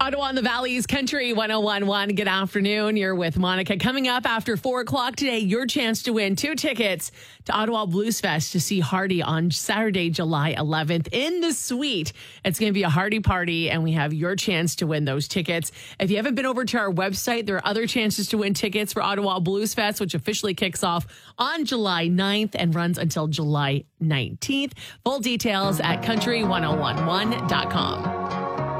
Ottawa and the Valley's Country 1011. Good afternoon. You're with Monica. Coming up after 4 o'clock today, your chance to win 2 tickets to Ottawa Blues Fest to see Hardy on Saturday, July 11th in the suite. It's going to be a Hardy party, and we have your chance to win those tickets. If you haven't been over to our website, there are other chances to win tickets for Ottawa Blues Fest, which officially kicks off on July 9th and runs until July 19th. Full details at country1011.com.